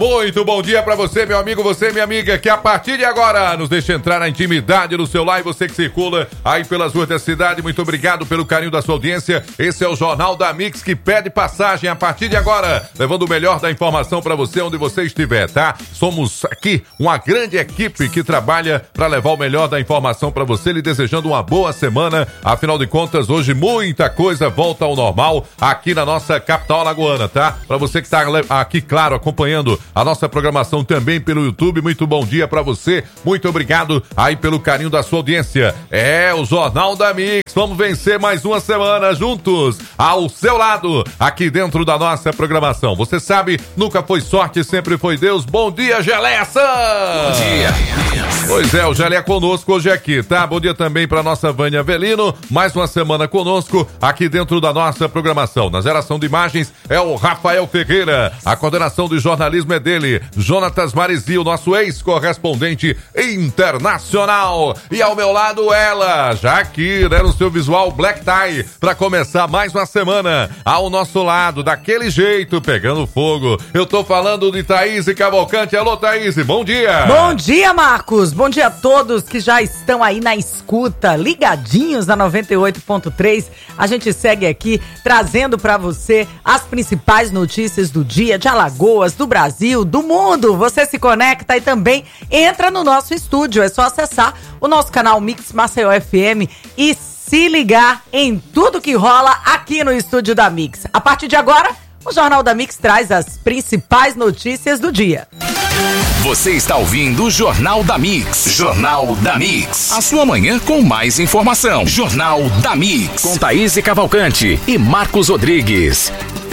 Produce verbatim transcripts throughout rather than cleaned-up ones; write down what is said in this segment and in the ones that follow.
muito bom dia pra você, meu amigo, você, minha amiga, que a partir de agora nos deixa entrar na intimidade do seu lar e você que circula aí pelas ruas da cidade, muito obrigado pelo carinho da sua audiência. Esse é o Jornal da Mix que pede passagem a partir de agora, levando o melhor da informação pra você onde você estiver, tá? Somos aqui uma grande equipe que trabalha pra levar o melhor da informação pra você, lhe desejando uma boa semana. Afinal de contas, hoje muita coisa volta ao normal aqui na nossa capital alagoana, tá? Pra você que tá aqui, claro, acompanhando a nossa programação também pelo YouTube, muito bom dia pra você, muito obrigado aí pelo carinho da sua audiência. É o Jornal da Mix, vamos vencer mais uma semana juntos, ao seu lado, aqui dentro da nossa programação. Você sabe, nunca foi sorte, sempre foi Deus. Bom dia, Geleia Santos! Bom dia! Pois é, o Geleia conosco hoje aqui, tá? Bom dia também pra nossa Vânia Avelino, mais uma semana conosco, aqui dentro da nossa programação. Na geração de imagens é o Rafael Ferreira, a coordenação de jornalismo é dele, Jonatas Marizi, o nosso ex-correspondente internacional. E ao meu lado ela, já aqui, né, no seu visual black tie, pra começar mais uma semana. Ao nosso lado, daquele jeito, pegando fogo. Eu tô falando de Thaís Cavalcante. Alô, Thaís, bom dia! Bom dia, Marcos! Bom dia a todos que já estão aí na escuta, ligadinhos na noventa e oito ponto três. A gente segue aqui trazendo pra você as principais notícias do dia, de Alagoas, do Brasil, do mundo. Você se conecta e também entra no nosso estúdio. É só acessar o nosso canal Mix Maceió F M e se ligar em tudo que rola aqui no estúdio da Mix. A partir de agora, o Jornal da Mix traz as principais notícias do dia. Você está ouvindo o Jornal da Mix. Jornal da Mix. A sua manhã com mais informação. Jornal da Mix. Com Thaís Cavalcante e Marcos Rodrigues.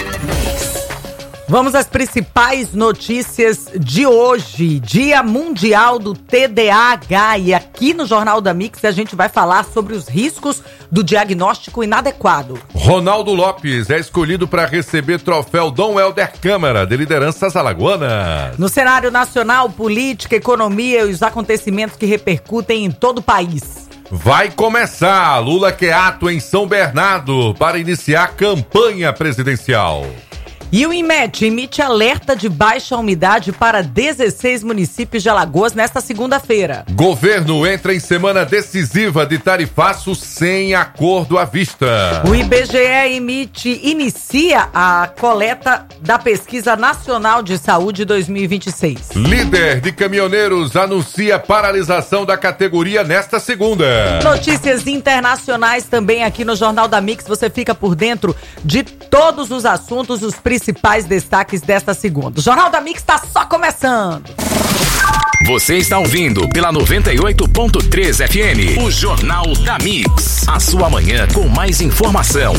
Vamos às principais notícias de hoje, Dia Mundial do T D A H, e aqui no Jornal da Mix a gente vai falar sobre os riscos do diagnóstico inadequado. Ronaldo Lopes é escolhido para receber troféu Dom Helder Câmara de lideranças alagoanas. No cenário nacional, política, economia e os acontecimentos que repercutem em todo o país. Vai começar, Lula quer ato em São Bernardo para iniciar campanha presidencial. E o INMET emite alerta de baixa umidade para dezesseis municípios de Alagoas nesta segunda-feira. Governo entra em semana decisiva de tarifaço sem acordo à vista. O I B G E emite, inicia a coleta da Pesquisa Nacional de Saúde dois mil e vinte e seis. Líder de caminhoneiros anuncia paralisação da categoria nesta segunda. Notícias internacionais também aqui no Jornal da Mix. Você fica por dentro de todos os assuntos, os principais principais destaques desta segunda. O Jornal da Mix está só começando. Você está ouvindo pela noventa e oito ponto três F M, o Jornal da Mix. A sua manhã com mais informação.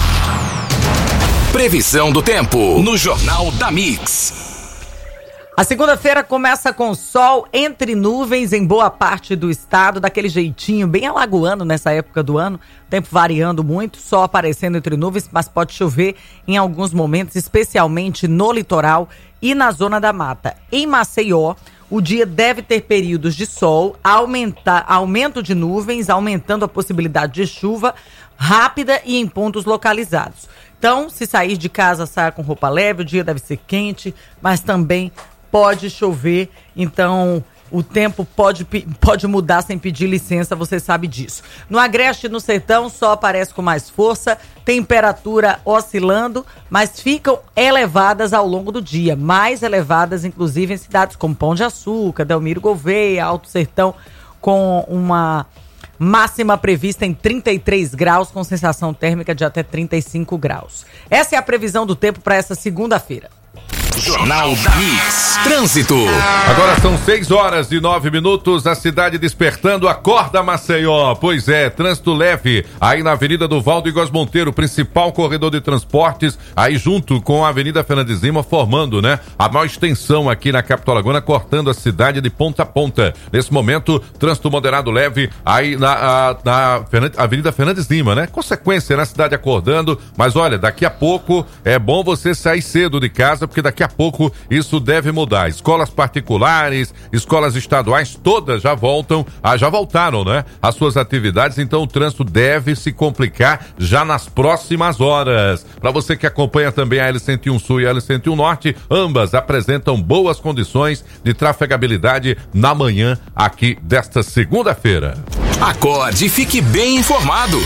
Previsão do tempo no Jornal da Mix. A segunda-feira começa com sol entre nuvens em boa parte do estado, daquele jeitinho bem alagoano nessa época do ano, tempo variando muito, sol aparecendo entre nuvens, mas pode chover em alguns momentos, especialmente no litoral e na zona da mata. Em Maceió, o dia deve ter períodos de sol, aumentar, aumento de nuvens, aumentando a possibilidade de chuva rápida e em pontos localizados. Então, se sair de casa, saia com roupa leve, o dia deve ser quente, mas também pode chover, então o tempo pode, pode mudar sem pedir licença, você sabe disso. No Agreste e no Sertão, sol aparece com mais força, temperatura oscilando, mas ficam elevadas ao longo do dia, mais elevadas inclusive em cidades como Pão de Açúcar, Delmiro Gouveia, Alto Sertão, com uma máxima prevista em trinta e três graus, com sensação térmica de até trinta e cinco graus. Essa é a previsão do tempo para essa segunda-feira. Jornal da Mix. Trânsito. Agora são seis horas e nove minutos, a cidade despertando, acorda Maceió. Pois é, trânsito leve aí na Avenida do Valdo Igós Monteiro, principal corredor de transportes, aí junto com a Avenida Fernandes Lima, formando, né, a maior extensão aqui na capital alagoana, cortando a cidade de ponta a ponta. Nesse momento, trânsito moderado leve aí na, a, na Avenida Fernandes Lima, né? Consequência, na cidade acordando, mas olha, daqui a pouco é bom você sair cedo de casa, porque daqui a a pouco isso deve mudar. Escolas particulares, escolas estaduais, todas já voltam, ah, já voltaram, né? As suas atividades, então o trânsito deve se complicar já nas próximas horas. Para você que acompanha também a L cento e um Sul e a L cento e um Norte, ambas apresentam boas condições de trafegabilidade na manhã aqui desta segunda-feira. Acorde e fique bem informado.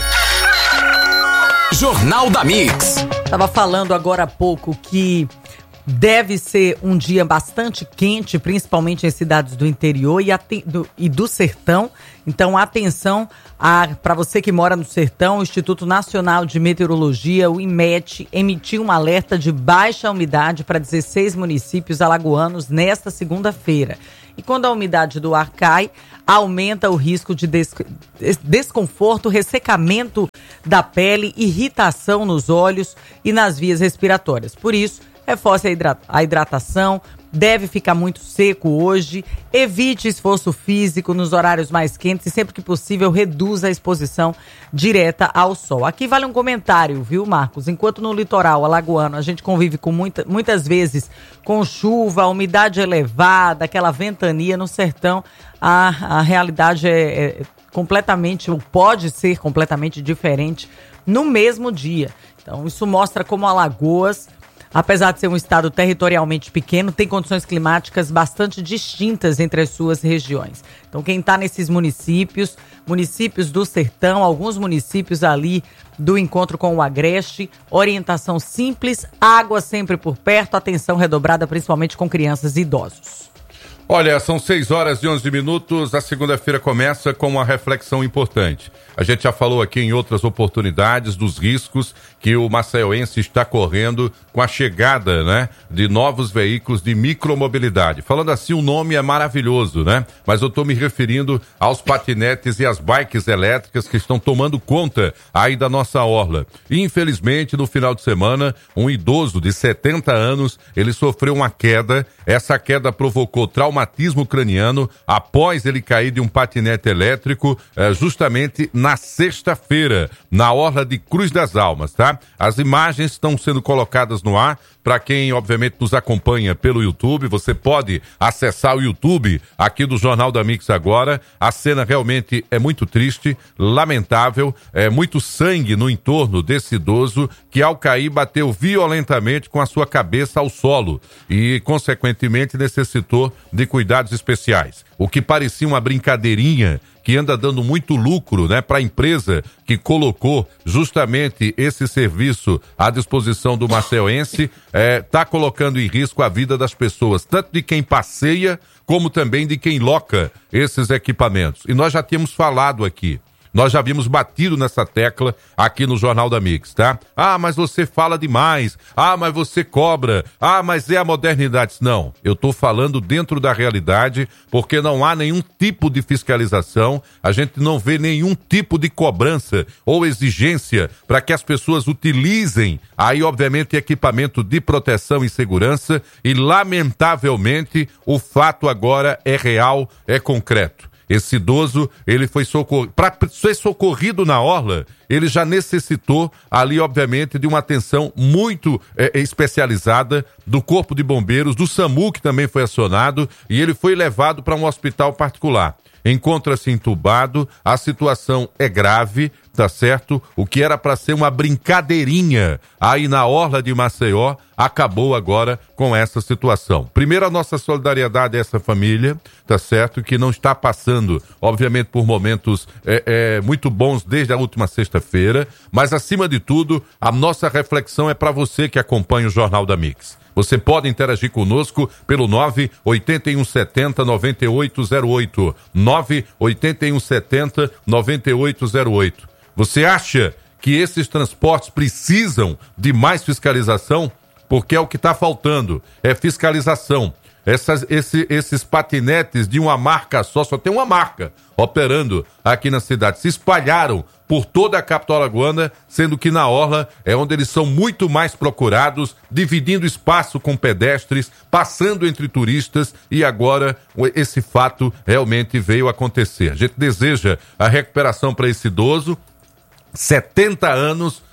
Jornal da Mix. Estava falando agora há pouco que deve ser um dia bastante quente, principalmente em cidades do interior e, aten- do, e do sertão. Então, atenção para você que mora no sertão. O Instituto Nacional de Meteorologia, o IMET, emitiu um alerta de baixa umidade para dezesseis municípios alagoanos nesta segunda-feira. E quando a umidade do ar cai, aumenta o risco de des- desconforto, ressecamento da pele, irritação nos olhos e nas vias respiratórias. Por isso, reforce a, hidra- a hidratação, deve ficar muito seco hoje, evite esforço físico nos horários mais quentes e sempre que possível reduza a exposição direta ao sol. Aqui vale um comentário, viu, Marcos? Enquanto no litoral alagoano a gente convive com muita, muitas vezes com chuva, umidade elevada, aquela ventania, no sertão a, a realidade é, é completamente, ou pode ser completamente diferente no mesmo dia. Então isso mostra como Alagoas, apesar de ser um estado territorialmente pequeno, tem condições climáticas bastante distintas entre as suas regiões. Então quem está nesses municípios, municípios do sertão, alguns municípios ali do encontro com o Agreste, orientação simples, água sempre por perto, atenção redobrada principalmente com crianças e idosos. Olha, são seis horas e onze minutos, a segunda-feira começa com uma reflexão importante. A gente já falou aqui em outras oportunidades dos riscos que o maceioense está correndo com a chegada, né, de novos veículos de micromobilidade. Falando assim, o nome é maravilhoso, né? Mas eu estou me referindo aos patinetes e às bikes elétricas que estão tomando conta aí da nossa orla. E, infelizmente, no final de semana, um idoso de setenta anos, ele sofreu uma queda. Essa queda provocou traumatismo craniano após ele cair de um patinete elétrico eh, justamente na sexta-feira, na orla de Cruz das Almas, tá? As imagens estão sendo colocadas no ar. Para quem, obviamente, nos acompanha pelo YouTube, você pode acessar o YouTube aqui do Jornal da Mix agora. A cena realmente é muito triste, lamentável, é muito sangue no entorno desse idoso que, ao cair, bateu violentamente com a sua cabeça ao solo e, consequentemente, necessitou de cuidados especiais. O que parecia uma brincadeirinha que anda dando muito lucro, né, para a empresa que colocou justamente esse serviço à disposição do maceioense, é, tá colocando em risco a vida das pessoas, tanto de quem passeia, como também de quem loca esses equipamentos. E nós já tínhamos falado aqui, nós já havíamos batido nessa tecla aqui no Jornal da Mix, tá? Ah, mas você fala demais. Ah, mas você cobra. Ah, mas é a modernidade. Não, eu tô falando dentro da realidade, porque não há nenhum tipo de fiscalização, a gente não vê nenhum tipo de cobrança ou exigência para que as pessoas utilizem aí, obviamente, equipamento de proteção e segurança e, lamentavelmente, o fato agora é real, é concreto. Esse idoso, ele foi socorrido, para ser socorrido na orla, ele já necessitou ali, obviamente, de uma atenção muito é, especializada do Corpo de Bombeiros, do SAMU, que também foi acionado, e ele foi levado para um hospital particular. Encontra-se entubado, a situação é grave, tá certo? O que era para ser uma brincadeirinha aí na orla de Maceió, acabou agora com essa situação. Primeiro, a nossa solidariedade a essa família, tá certo? Que não está passando, obviamente, por momentos é, é, muito bons desde a última sexta-feira, mas, acima de tudo, a nossa reflexão é para você que acompanha o Jornal da Mix. Você pode interagir conosco pelo nove oito um sete zero nove oito zero oito, nove oito um sete zero nove oito zero oito. Você acha que esses transportes precisam de mais fiscalização? Porque é o que está faltando, é fiscalização. Essas, esse, esses patinetes de uma marca só, só tem uma marca operando aqui na cidade, se espalharam por toda a capital alagoana, sendo que na orla é onde eles são muito mais procurados, dividindo espaço com pedestres, passando entre turistas, e agora esse fato realmente veio acontecer. A gente deseja a recuperação para esse idoso, setenta anos,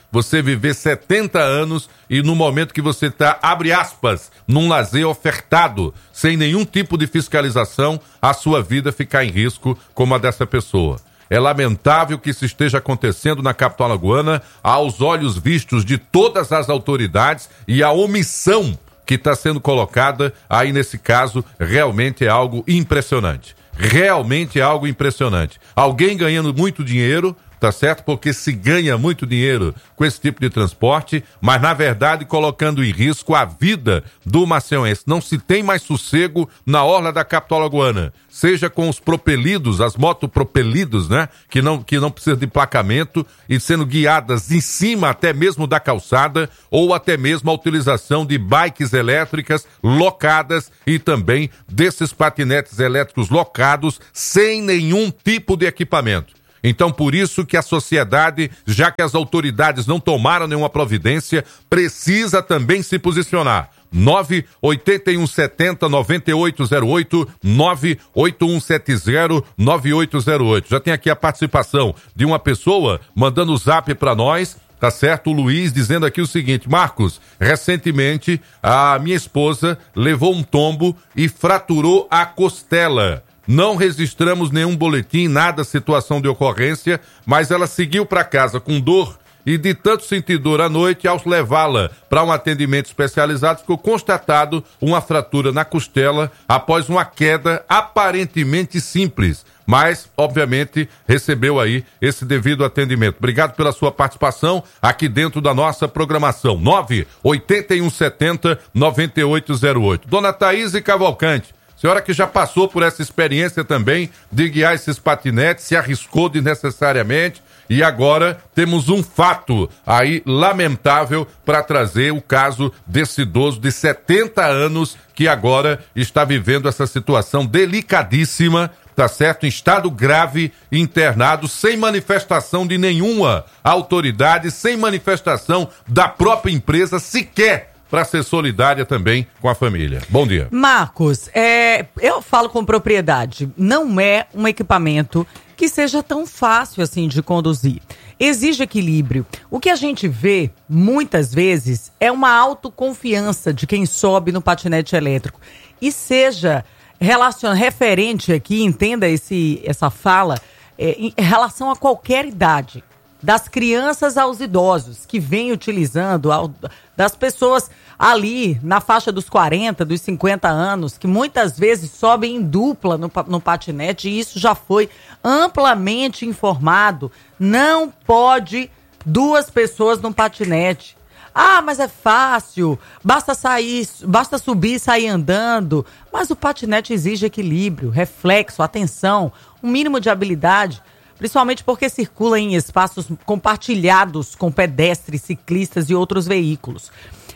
você viver setenta anos e no momento que você está, abre aspas, num lazer ofertado, sem nenhum tipo de fiscalização, a sua vida ficar em risco como a dessa pessoa. É lamentável que isso esteja acontecendo na capital alagoana, aos olhos vistos de todas as autoridades, e a omissão que está sendo colocada aí nesse caso realmente é algo impressionante. Realmente é algo impressionante. Alguém ganhando muito dinheiro, tá certo? Porque se ganha muito dinheiro com esse tipo de transporte, mas na verdade colocando em risco a vida do maceiense. Não se tem mais sossego na orla da capital alagoana, seja com os propelidos, as motopropelidos, né? Que não, que não precisam de emplacamento e sendo guiadas em cima até mesmo da calçada, ou até mesmo a utilização de bikes elétricas locadas e também desses patinetes elétricos locados sem nenhum tipo de equipamento. Então, por isso que a sociedade, já que as autoridades não tomaram nenhuma providência, precisa também se posicionar. nove oito um sete zero nove oito zero oito, nove oito um sete zero nove oito zero oito. Já tem aqui a participação de uma pessoa mandando o zap para nós, tá certo? O Luiz dizendo aqui o seguinte: Marcos, recentemente a minha esposa levou um tombo e fraturou a costela. Não registramos nenhum boletim, nada, situação de ocorrência, mas ela seguiu para casa com dor e de tanto sentir dor à noite, ao levá-la para um atendimento especializado, ficou constatado uma fratura na costela após uma queda aparentemente simples, mas, obviamente, recebeu aí esse devido atendimento. Obrigado pela sua participação aqui dentro da nossa programação. nove oito um sete zero nove oito zero oito. Dona Thaís Cavalcante, senhora que já passou por essa experiência também de guiar esses patinetes, se arriscou desnecessariamente e agora temos um fato aí lamentável para trazer o caso desse idoso de setenta anos que agora está vivendo essa situação delicadíssima, tá certo? Em estado grave, internado, sem manifestação de nenhuma autoridade, sem manifestação da própria empresa sequer, para ser solidária também com a família. Bom dia. Marcos, é, eu falo com propriedade, não é um equipamento que seja tão fácil assim de conduzir. Exige equilíbrio. O que a gente vê, muitas vezes, é uma autoconfiança de quem sobe no patinete elétrico. E seja relacion... referente aqui, entenda esse, essa fala, é, em relação a qualquer idade. Das crianças aos idosos que vêm utilizando, ao, das pessoas ali na faixa dos quarenta, dos cinquenta anos, que muitas vezes sobem em dupla no, no patinete, e isso já foi amplamente informado. Não pode duas pessoas no patinete. Ah, mas é fácil, basta sair, basta subir e sair andando. Mas o patinete exige equilíbrio, reflexo, atenção, um mínimo de habilidade. Principalmente porque circula em espaços compartilhados com pedestres, ciclistas e outros veículos.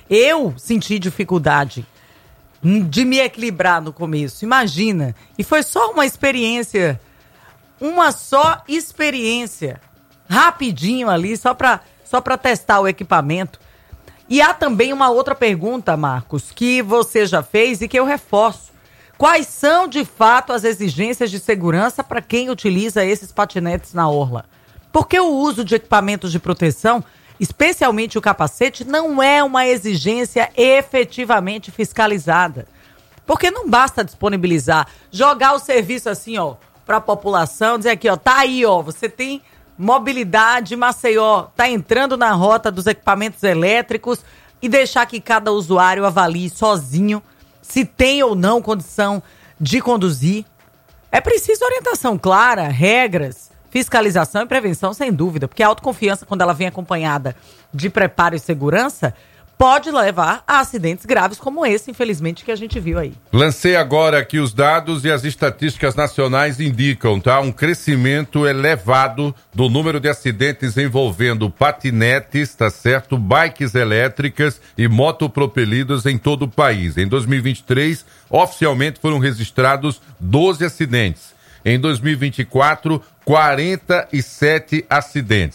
Eu senti dificuldade de me equilibrar no começo, imagina. E foi só uma experiência, uma só experiência, rapidinho ali, só para só para testar o equipamento. E há também uma outra pergunta, Marcos, que você já fez e que eu reforço. Quais são, de fato, as exigências de segurança para quem utiliza esses patinetes na orla? Porque o uso de equipamentos de proteção, especialmente o capacete, não é uma exigência efetivamente fiscalizada. Porque não basta disponibilizar, jogar o serviço assim, ó, para a população, dizer aqui, ó, tá aí, ó, você tem mobilidade, Maceió, tá entrando na rota dos equipamentos elétricos e deixar que cada usuário avalie sozinho se tem ou não condição de conduzir. É preciso orientação clara, regras, fiscalização e prevenção, sem dúvida, porque a autoconfiança, quando ela vem acompanhada de preparo e segurança, pode levar a acidentes graves como esse, infelizmente, que a gente viu aí. Lancei agora aqui os dados e as estatísticas nacionais indicam, tá? Um crescimento elevado do número de acidentes envolvendo patinetes, tá certo? Bikes elétricas e motopropelidos em todo o país. Em dois mil e vinte e três, oficialmente foram registrados doze acidentes. Em dois mil e vinte e quatro, quarenta e sete acidentes.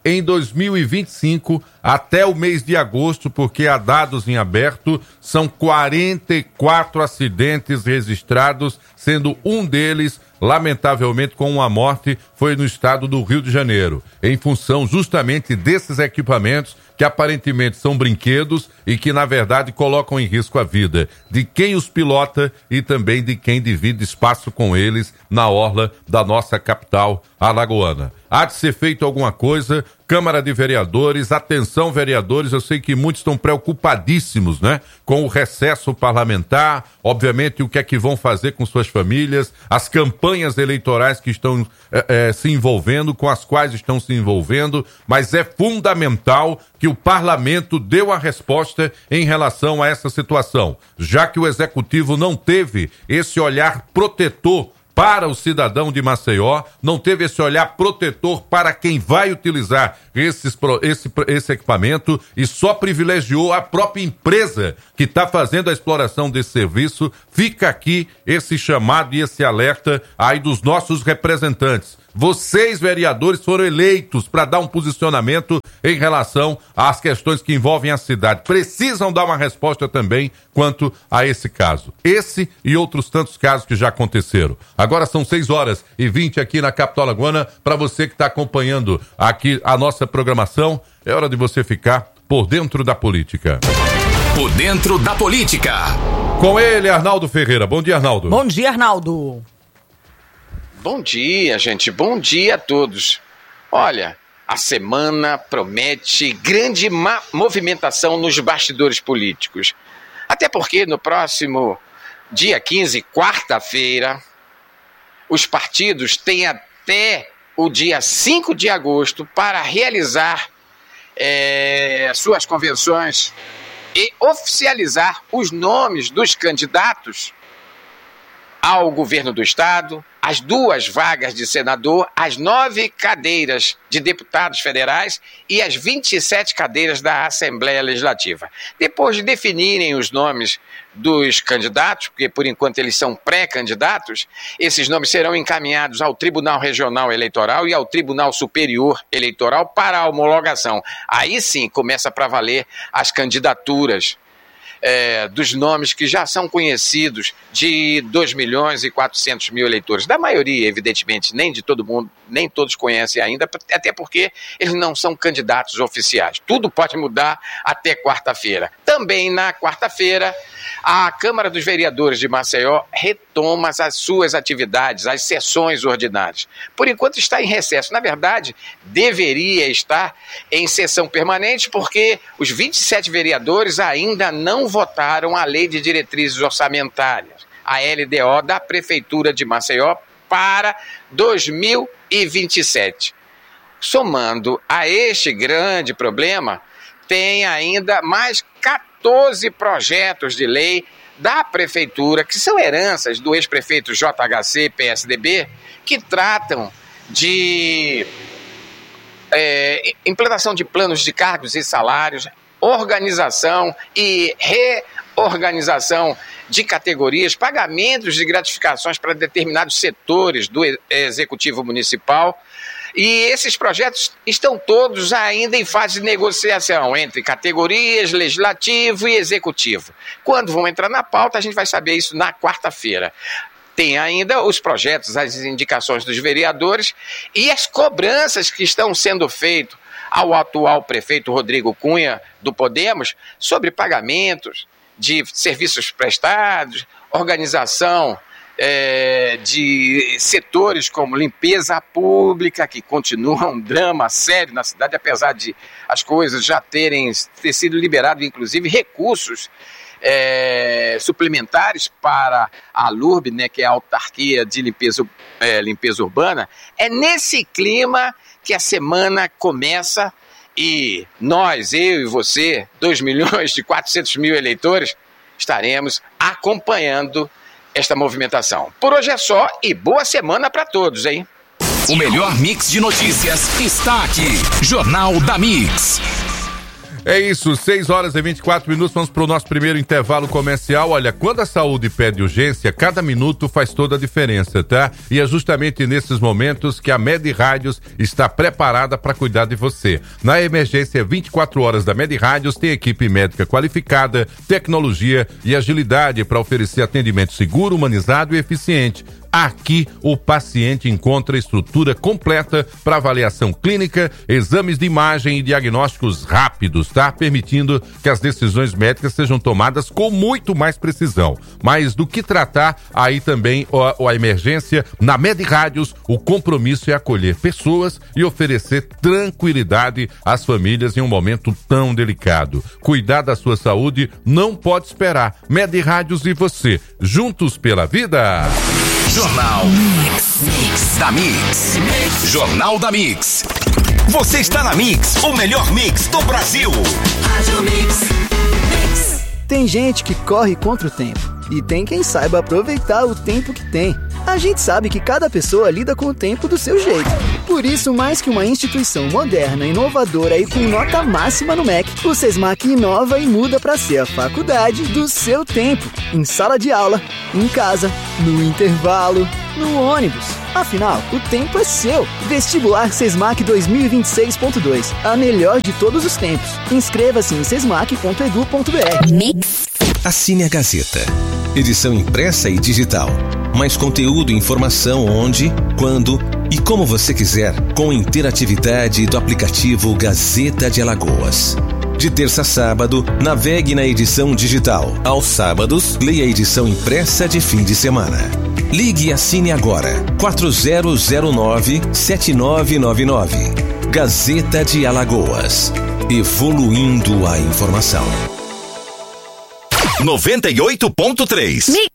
em dois mil e vinte e cinco, até o mês de agosto, porque há dados em aberto, são quarenta e quatro acidentes registrados, sendo um deles, lamentavelmente, com uma morte, foi no estado do Rio de Janeiro, em função justamente desses equipamentos que aparentemente são brinquedos e que, na verdade, colocam em risco a vida de quem os pilota e também de quem divide espaço com eles na orla da nossa capital alagoana. Há de ser feito alguma coisa. Câmara de Vereadores, atenção vereadores, eu sei que muitos estão preocupadíssimos, né, com o recesso parlamentar, obviamente o que é que vão fazer com suas famílias, as campanhas eleitorais que estão é, é, se envolvendo, com as quais estão se envolvendo, mas é fundamental que o parlamento dê uma resposta em relação a essa situação, já que o executivo não teve esse olhar protetor para o cidadão de Maceió, não teve esse olhar protetor para quem vai utilizar esses, esse, esse equipamento e só privilegiou a própria empresa que está fazendo a exploração desse serviço. Fica aqui esse chamado e esse alerta aí dos nossos representantes. Vocês, vereadores, foram eleitos para dar um posicionamento em relação às questões que envolvem a cidade. Precisam dar uma resposta também quanto a esse caso. Esse e outros tantos casos que já aconteceram. Agora são seis horas e vinte aqui na capital alagoana. Para você que está acompanhando aqui a nossa programação, é hora de você ficar por dentro da política. Por dentro da política. Com ele, Arnaldo Ferreira. Bom dia, Arnaldo. Bom dia, Arnaldo. Bom dia, gente. Bom dia a todos. Olha, a semana promete grande ma- movimentação nos bastidores políticos. Até porque no próximo dia quinze, quarta-feira, os partidos têm até o dia cinco de agosto para realizar é, suas convenções e oficializar os nomes dos candidatos ao governo do estado, as duas vagas de senador, as nove cadeiras de deputados federais e as vinte e sete cadeiras da Assembleia Legislativa. Depois de definirem os nomes dos candidatos, porque por enquanto eles são pré-candidatos, esses nomes serão encaminhados ao Tribunal Regional Eleitoral e ao Tribunal Superior Eleitoral para a homologação. Aí sim começa para valer as candidaturas É, dos nomes que já são conhecidos de dois milhões e quatrocentos mil eleitores. Da maioria, evidentemente, nem de todo mundo, nem todos conhecem ainda, até porque eles não são candidatos oficiais. Tudo pode mudar até quarta-feira. Também na quarta-feira, a Câmara dos Vereadores de Maceió retoma as suas atividades, as sessões ordinárias. Por enquanto está em recesso. Na verdade, deveria estar em sessão permanente, porque os vinte e sete vereadores ainda não votaram a Lei de Diretrizes Orçamentárias, a L D O da Prefeitura de Maceió para dois mil e vinte e sete. Somando a este grande problema, tem ainda mais quatorze projetos de lei da Prefeitura, que são heranças do ex-prefeito J H C, P S D B, que tratam de é, implantação de planos de cargos e salários, organização e reorganização de categorias, pagamentos de gratificações para determinados setores do Executivo Municipal. E esses projetos estão todos ainda em fase de negociação entre categorias, legislativo e executivo. Quando vão entrar na pauta, a gente vai saber isso na quarta-feira. Tem ainda os projetos, as indicações dos vereadores e as cobranças que estão sendo feitas ao atual prefeito Rodrigo Cunha, do Podemos, sobre pagamentos de serviços prestados, organização é, de setores como limpeza pública, que continua um drama sério na cidade, apesar de as coisas já terem ter sido liberados, inclusive, recursos É, suplementares para a LURB, né, que é a autarquia de limpeza, é, limpeza urbana. É nesse clima que a semana começa e nós, eu e você, dois milhões e quatrocentos mil eleitores, estaremos acompanhando esta movimentação. Por hoje é só e boa semana para todos, hein? O melhor mix de notícias está aqui. Jornal da Mix. É isso, seis horas e vinte e quatro minutos, vamos para o nosso primeiro intervalo comercial. Olha, quando a saúde pede urgência, cada minuto faz toda a diferença, tá? E é justamente nesses momentos que a Med Rádios está preparada para cuidar de você. Na emergência vinte e quatro horas da Med Rádios tem equipe médica qualificada, tecnologia e agilidade para oferecer atendimento seguro, humanizado e eficiente. Aqui, o paciente encontra estrutura completa para avaliação clínica, exames de imagem e diagnósticos rápidos, tá? Permitindo que as decisões médicas sejam tomadas com muito mais precisão. Mas do que tratar, aí também a, a emergência, na Med Rádios, o compromisso é acolher pessoas e oferecer tranquilidade às famílias em um momento tão delicado. Cuidar da sua saúde não pode esperar. Med Rádios e você, juntos pela vida. Jornal Mix, Mix da Mix. Jornal da Mix. Você está na Mix, o melhor mix do Brasil. Rádio Mix. Mix. Tem gente que corre contra o tempo e tem quem saiba aproveitar o tempo que tem. A gente sabe que cada pessoa lida com o tempo do seu jeito. Por isso, mais que uma instituição moderna, inovadora e com nota máxima no M E C, o SESMAC inova e muda para ser a faculdade do seu tempo. Em sala de aula, em casa, no intervalo, no ônibus. Afinal, o tempo é seu. Vestibular SESMAC dois mil e vinte e seis ponto dois. A melhor de todos os tempos. Inscreva-se em sesmac ponto edu ponto br. Mix. Assine a Gazeta. Edição impressa e digital. Mais conteúdo e informação onde, quando e como você quiser, com interatividade do aplicativo Gazeta de Alagoas. De terça a sábado, navegue na edição digital. Aos sábados, leia a edição impressa de fim de semana. Ligue e assine agora. quatro zero zero nove, sete nove nove nove. Gazeta de Alagoas. Evoluindo a informação. noventa e oito ponto três. Mix.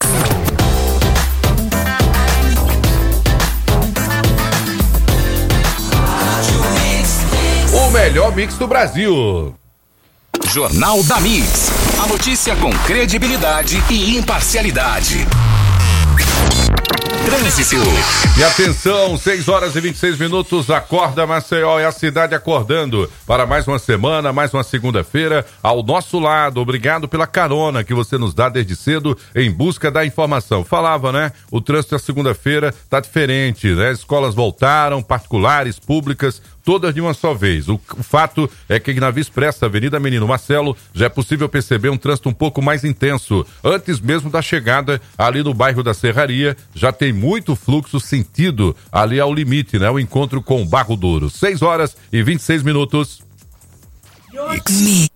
O melhor mix do Brasil. Jornal da Mix. A notícia com credibilidade e imparcialidade. Trânsito. E atenção, seis horas e vinte e seis minutos, acorda Maceió, é a cidade acordando para mais uma semana, mais uma segunda-feira ao nosso lado. Obrigado pela carona que você nos dá desde cedo em busca da informação. Falava, né? O trânsito da segunda-feira tá diferente, né? Escolas voltaram, particulares, públicas, todas de uma só vez. O, o fato é que na Via Expressa, Avenida Menino Marcelo, já é possível perceber um trânsito um pouco mais intenso. Antes mesmo da chegada ali no bairro da Serraria, já tem muito fluxo sentido ali ao limite, né? O encontro com o Barro Duro. seis horas e vinte e seis minutos. Mix.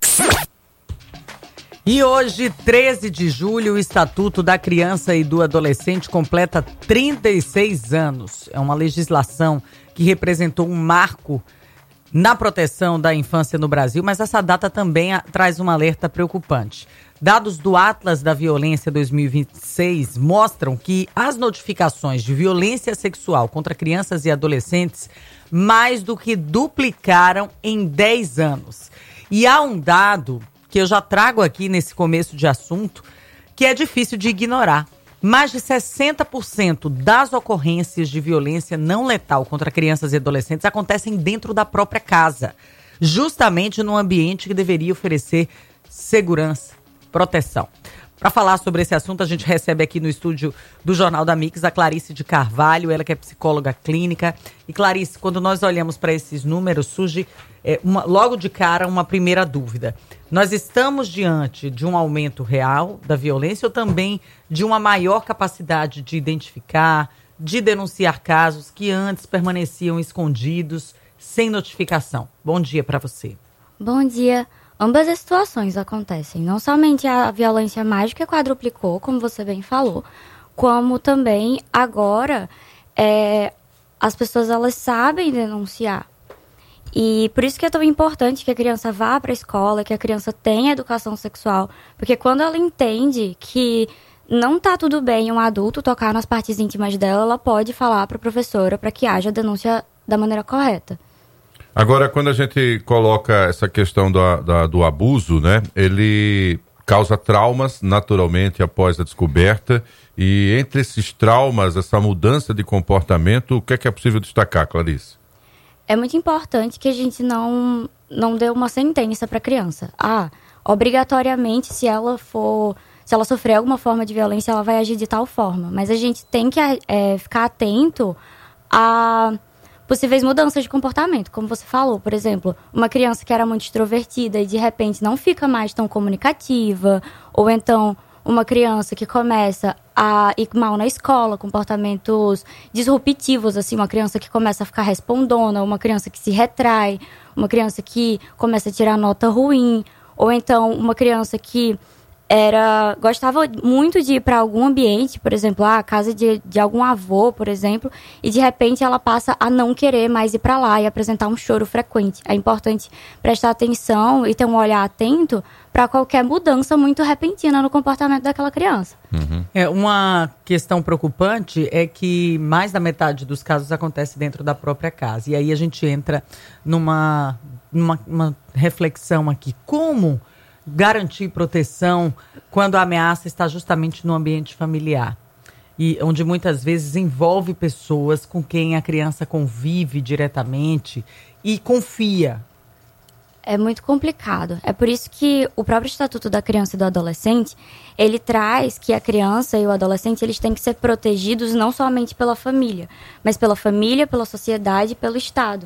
E hoje, treze de julho, o Estatuto da Criança e do Adolescente completa trinta e seis anos. É uma legislação que representou um marco na proteção da infância no Brasil, mas essa data também a, traz um alerta preocupante. Dados do Atlas da Violência dois mil e vinte e seis mostram que as notificações de violência sexual contra crianças e adolescentes mais do que duplicaram em dez anos. E há um dado que eu já trago aqui nesse começo de assunto, que é difícil de ignorar. Mais de sessenta por cento das ocorrências de violência não letal contra crianças e adolescentes acontecem dentro da própria casa, justamente num ambiente que deveria oferecer segurança, proteção. Para falar sobre esse assunto, a gente recebe aqui no estúdio do Jornal da Mix a Clarice de Carvalho, ela que é psicóloga clínica. E Clarice, quando nós olhamos para esses números, surge é, uma, logo de cara uma primeira dúvida. Nós estamos diante de um aumento real da violência ou também de uma maior capacidade de identificar, de denunciar casos que antes permaneciam escondidos, sem notificação? Bom dia para você. Bom dia. Ambas as situações acontecem. Não somente a violência mágica quadruplicou, como você bem falou, como também agora é, as pessoas elas sabem denunciar. E por isso que é tão importante que a criança vá para a escola, que a criança tenha educação sexual, porque quando ela entende que não está tudo bem um adulto tocar nas partes íntimas dela, ela pode falar para a professora para que haja a denúncia da maneira correta. Agora, quando a gente coloca essa questão do, da, do abuso, né, ele causa traumas naturalmente após a descoberta, e entre esses traumas, essa mudança de comportamento, o que é que é possível destacar, Clarice? É muito importante que a gente não, não deu uma sentença para a criança. Ah, obrigatoriamente, se ela for, se ela sofrer alguma forma de violência, ela vai agir de tal forma. Mas a gente tem que é, ficar atento a possíveis mudanças de comportamento, como você falou. Por exemplo, uma criança que era muito extrovertida e de repente não fica mais tão comunicativa, ou então uma criança que começa a ir mal na escola, comportamentos disruptivos, assim, uma criança que começa a ficar respondona, uma criança que se retrai, uma criança que começa a tirar nota ruim, ou então uma criança que era, gostava muito de ir para algum ambiente, por exemplo, a casa de, de algum avô, por exemplo, e de repente ela passa a não querer mais ir para lá e apresentar um choro frequente. É importante prestar atenção e ter um olhar atento para qualquer mudança muito repentina no comportamento daquela criança. Uhum. É, uma questão preocupante é que mais da metade dos casos acontece dentro da própria casa. E aí a gente entra numa, numa uma reflexão aqui. Como garantir proteção quando a ameaça está justamente no ambiente familiar? E onde muitas vezes envolve pessoas com quem a criança convive diretamente e confia. É muito complicado. É por isso que o próprio Estatuto da Criança e do Adolescente, ele traz que a criança e o adolescente, eles têm que ser protegidos não somente pela família, mas pela família, pela sociedade e pelo Estado.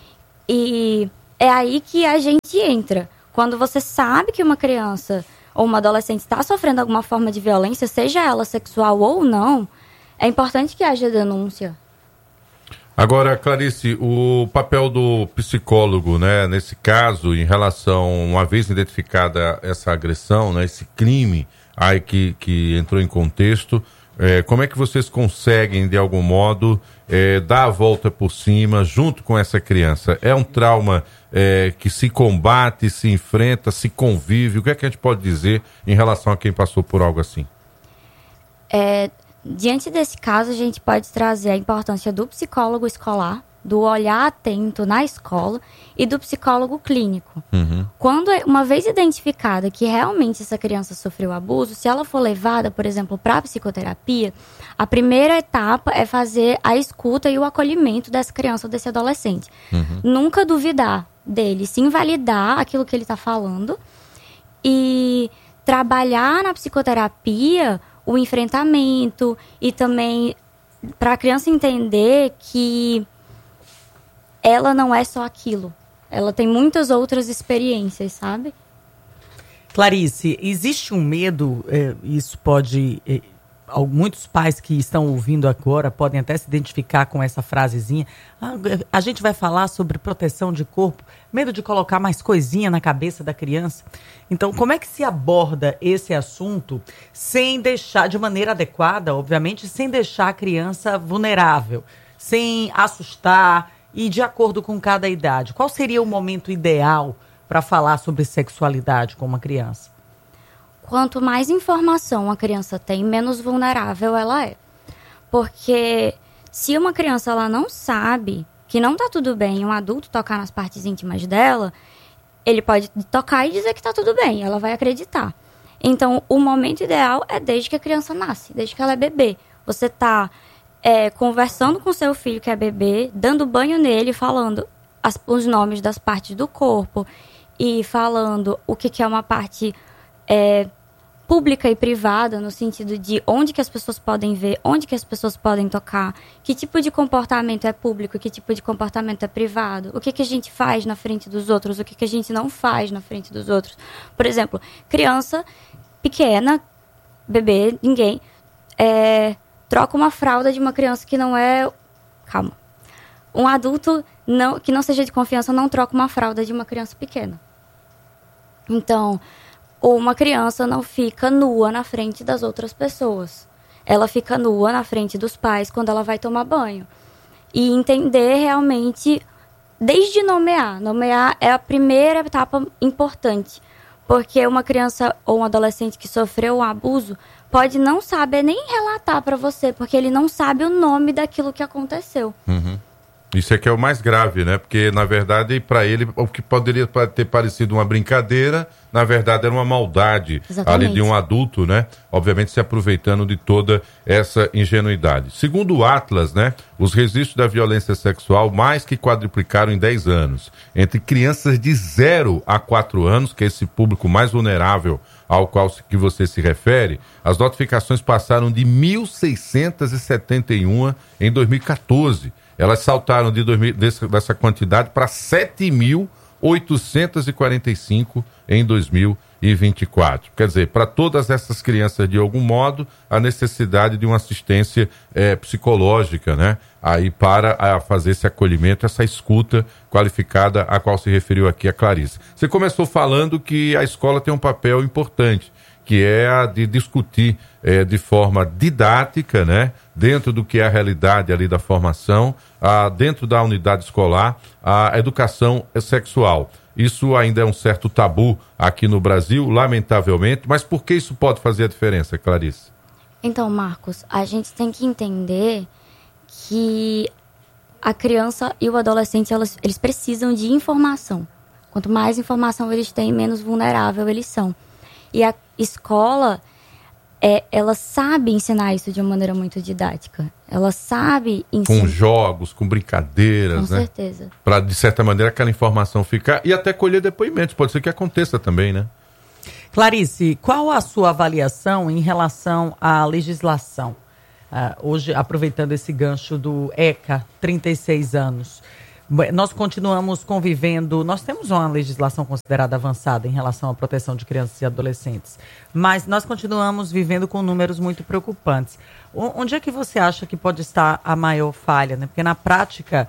E é aí que a gente entra. Quando você sabe que uma criança ou uma adolescente está sofrendo alguma forma de violência, seja ela sexual ou não, é importante que haja denúncia. Agora, Clarice, o papel do psicólogo, né, nesse caso, em relação, uma vez identificada essa agressão, né, esse crime aí que, que entrou em contexto, é, como é que vocês conseguem, de algum modo, é, dar a volta por cima junto com essa criança? É um trauma é, que se combate, se enfrenta, se convive? O que é que a gente pode dizer em relação a quem passou por algo assim? É... Diante desse caso, a gente pode trazer a importância do psicólogo escolar, do olhar atento na escola e do psicólogo clínico. Uhum. Quando, uma vez identificada que realmente essa criança sofreu abuso, se ela for levada, por exemplo, para a psicoterapia, a primeira etapa é fazer a escuta e o acolhimento dessa criança ou desse adolescente. Uhum. Nunca duvidar dele, sim validar aquilo que ele está falando e trabalhar na psicoterapia o enfrentamento e também para a criança entender que ela não é só aquilo. Ela tem muitas outras experiências, sabe? Clarice, existe um medo, é, isso pode... É, muitos pais que estão ouvindo agora podem até se identificar com essa frasezinha. Ah, a gente vai falar sobre proteção de corpo, medo de colocar mais coisinha na cabeça da criança. Então, como é que se aborda esse assunto sem deixar, de maneira adequada, obviamente, sem deixar a criança vulnerável, sem assustar e de acordo com cada idade? Qual seria o momento ideal para falar sobre sexualidade com uma criança? Quanto mais informação a criança tem, menos vulnerável ela é. Porque se uma criança ela não sabe que não tá tudo bem um adulto tocar nas partes íntimas dela, ele pode tocar e dizer que tá tudo bem, ela vai acreditar. Então, o momento ideal é desde que a criança nasce, desde que ela é bebê. Você tá é, conversando com seu filho que é bebê, dando banho nele, falando as, os nomes das partes do corpo e falando o que, que é uma parte... É, pública e privada, no sentido de onde que as pessoas podem ver, onde que as pessoas podem tocar, que tipo de comportamento é público, que tipo de comportamento é privado, o que que a gente faz na frente dos outros, o que que a gente não faz na frente dos outros. Por exemplo, criança pequena, bebê, ninguém, é, troca uma fralda de uma criança que não é... Calma. Um adulto não, que não seja de confiança não troca uma fralda de uma criança pequena. Então... Ou uma criança não fica nua na frente das outras pessoas. Ela fica nua na frente dos pais quando ela vai tomar banho. E entender realmente, desde nomear. Nomear é a primeira etapa importante. Porque uma criança ou um adolescente que sofreu um abuso pode não saber nem relatar para você, porque ele não sabe o nome daquilo que aconteceu. Uhum. Isso é que é o mais grave, né? Porque, na verdade, para ele, o que poderia ter parecido uma brincadeira, na verdade, era uma maldade. Exatamente. Ali de um adulto, né? Obviamente, se aproveitando de toda essa ingenuidade. Segundo o Atlas, né? Os registros da violência sexual mais que quadruplicaram em dez anos. Entre crianças de zero a quatro anos, que é esse público mais vulnerável ao qual que você se refere, as notificações passaram de mil seiscentos e setenta e um em dois mil e catorze. Elas saltaram de dois mil, desse, dessa quantidade para sete mil oitocentos e quarenta e cinco em dois mil e vinte e quatro. Quer dizer, para todas essas crianças, de algum modo, a necessidade de uma assistência é, psicológica, né? Aí para a fazer esse acolhimento, essa escuta qualificada a qual se referiu aqui a Clarice. Você começou falando que a escola tem um papel importante, que é a de discutir é, de forma didática, né, dentro do que é a realidade ali da formação, a, dentro da unidade escolar, a educação sexual. Isso ainda é um certo tabu aqui no Brasil, lamentavelmente, mas por que isso pode fazer a diferença, Clarice? Então, Marcos, a gente tem que entender que a criança e o adolescente, elas, eles precisam de informação. Quanto mais informação eles têm, menos vulnerável eles são. E a escola, é, ela sabe ensinar isso de uma maneira muito didática. Ela sabe ensinar. Com jogos, com brincadeiras, com né? Com certeza. Para, de certa maneira, aquela informação ficar... E até colher depoimentos. Pode ser que aconteça também, né? Clarice, qual a sua avaliação em relação à legislação? Uh, hoje, aproveitando esse gancho do ECA, trinta e seis anos... Nós continuamos convivendo, nós temos uma legislação considerada avançada em relação à proteção de crianças e adolescentes, mas nós continuamos vivendo com números muito preocupantes. Onde é que você acha que pode estar a maior falha, né? Porque na prática,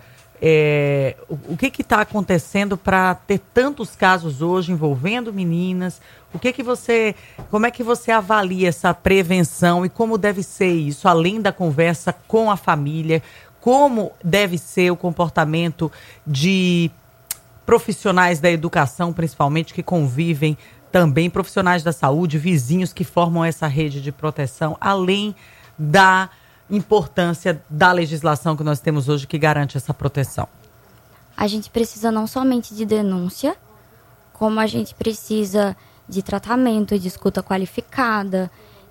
é, o, o que está acontecendo para ter tantos casos hoje envolvendo meninas? O que que você, como é que você avalia essa prevenção e como deve ser isso, além da conversa com a família? Como deve ser o comportamento de profissionais da educação, principalmente, que convivem também, profissionais da saúde, vizinhos que formam essa rede de proteção, além da importância da legislação que nós temos hoje que garante essa proteção? A gente precisa não somente de denúncia, como a gente precisa de tratamento, de escuta qualificada,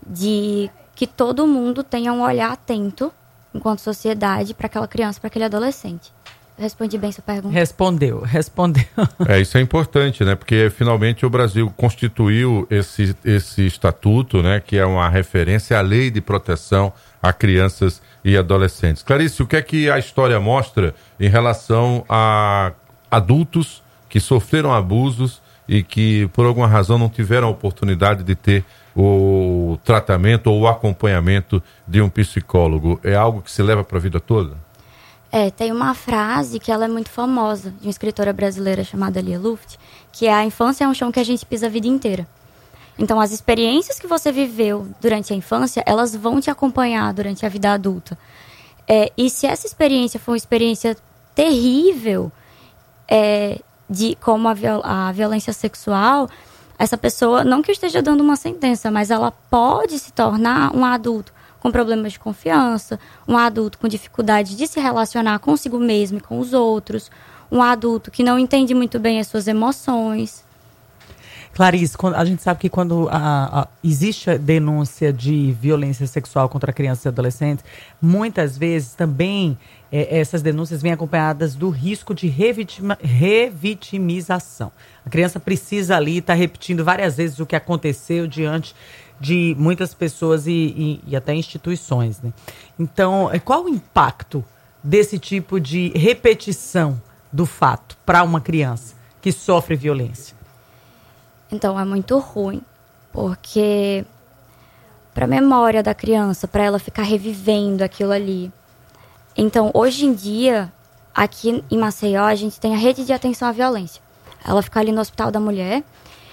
de que todo mundo tenha um olhar atento enquanto sociedade, para aquela criança, para aquele adolescente. Eu respondi bem sua pergunta? Respondeu, respondeu. É, isso é importante, né? Porque finalmente o Brasil constituiu esse, esse estatuto, né? Que é uma referência à lei de proteção a crianças e adolescentes. Clarice, o que é que a história mostra em relação a adultos que sofreram abusos e que, por alguma razão, não tiveram a oportunidade de ter o tratamento ou o acompanhamento de um psicólogo? É algo que se leva para a vida toda? É, tem uma frase que ela é muito famosa, de uma escritora brasileira chamada Lia Luft, que é: a infância é um chão que a gente pisa a vida inteira. Então, as experiências que você viveu durante a infância, elas vão te acompanhar durante a vida adulta. É, e se essa experiência for uma experiência terrível, é, de, como a, viol- a violência sexual, essa pessoa, não que eu esteja dando uma sentença, mas ela pode se tornar um adulto com problemas de confiança, um adulto com dificuldade de se relacionar consigo mesmo e com os outros, um adulto que não entende muito bem as suas emoções. Clarice, a gente sabe que quando a, a, existe a denúncia de violência sexual contra crianças e adolescentes, muitas vezes também é, essas denúncias vêm acompanhadas do risco de revitima, revitimização. A criança precisa ali estar tá repetindo várias vezes o que aconteceu diante de muitas pessoas e, e, e até instituições, né? Então, qual o impacto desse tipo de repetição do fato para uma criança que sofre violência? Então, é muito ruim, porque para a memória da criança, para ela ficar revivendo aquilo ali. Então, hoje em dia, aqui em Maceió, a gente tem a rede de atenção à violência. Ela fica ali no Hospital da Mulher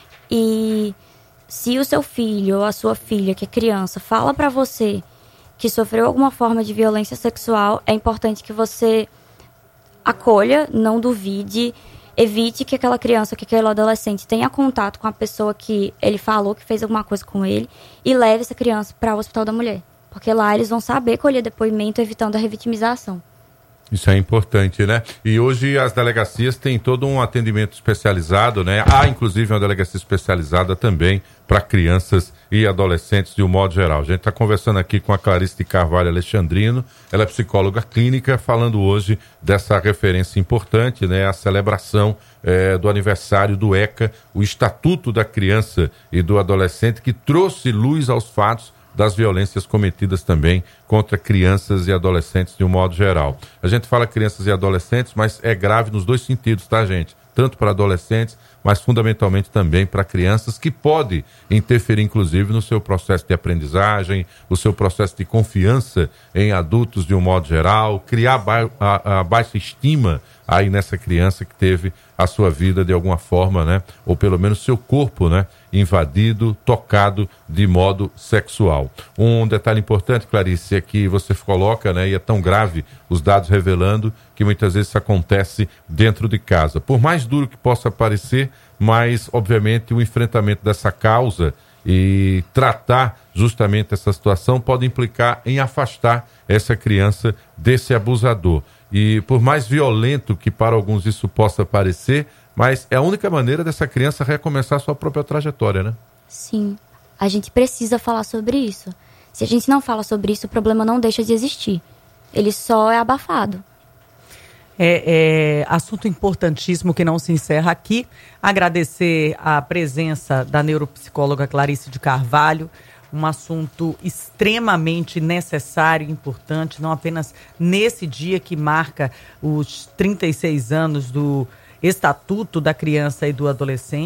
e se o seu filho ou a sua filha, que é criança, fala para você que sofreu alguma forma de violência sexual, é importante que você acolha, não duvide, evite que aquela criança, que aquele adolescente tenha contato com a pessoa que ele falou que fez alguma coisa com ele e leve essa criança para o Hospital da Mulher. Porque lá eles vão saber colher depoimento, evitando a revitimização. Isso é importante, né? E hoje as delegacias têm todo um atendimento especializado, né? Há inclusive uma delegacia especializada também para crianças e adolescentes de um modo geral. A gente está conversando aqui com a Clarice de Carvalho Alexandrino, ela é psicóloga clínica, falando hoje dessa referência importante, né? A celebração eh, do aniversário do ECA, o Estatuto da Criança e do Adolescente, que trouxe luz aos fatos das violências cometidas também contra crianças e adolescentes de um modo geral. A gente fala crianças e adolescentes, mas é grave nos dois sentidos, tá, gente? Tanto para adolescentes, mas fundamentalmente também para crianças, que pode interferir, inclusive, no seu processo de aprendizagem, o seu processo de confiança em adultos de um modo geral, criar ba- a, a baixa estima aí nessa criança que teve a sua vida de alguma forma, né? Ou pelo menos seu corpo, né? Invadido, tocado de modo sexual. Um detalhe importante, Clarice, é que você coloca, né? E é tão grave os dados revelando que muitas vezes isso acontece dentro de casa. Por mais duro que possa parecer, mas obviamente o enfrentamento dessa causa e tratar justamente essa situação pode implicar em afastar essa criança desse abusador. E por mais violento que para alguns isso possa parecer, mas é a única maneira dessa criança recomeçar sua própria trajetória, né? Sim, a gente precisa falar sobre isso. Se a gente não fala sobre isso, o problema não deixa de existir. Ele só é abafado. É, é assunto importantíssimo que não se encerra aqui. Agradecer a presença da neuropsicóloga Clarice de Carvalho. Um assunto extremamente necessário e importante, não apenas nesse dia que marca os trinta e seis anos do Estatuto da Criança e do Adolescente.